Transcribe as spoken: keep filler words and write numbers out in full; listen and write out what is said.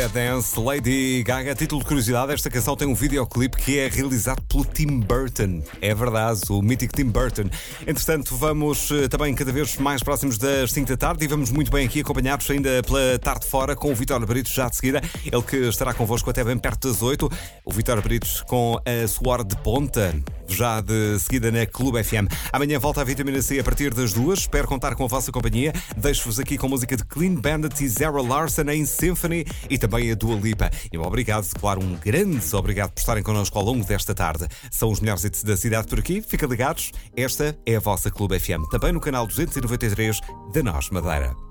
That Dance, Lady Gaga. Título de curiosidade, esta canção tem um videoclipe que é realizado pelo Tim Burton. É verdade, o mítico Tim Burton. Entretanto, vamos também cada vez mais próximos das cinco da tarde e vamos muito bem aqui acompanhados ainda pela tarde fora com o Vítor Brito já de seguida. Ele que estará convosco até bem perto das oito. O Vítor Brito com a suor de ponta, já de seguida na Clube F M. Amanhã volta a Vitamina C a partir das duas. Espero contar com a vossa companhia. Deixo-vos aqui com música de Clean Bandit e Zara Larsson em Symphony e também a Dua Lipa. E um obrigado, claro, um grande obrigado por estarem connosco ao longo desta tarde. São os melhores hits da cidade por aqui. Fica ligados. Esta é a vossa Clube F M. Também no canal duzentos e noventa e três da Nós Madeira.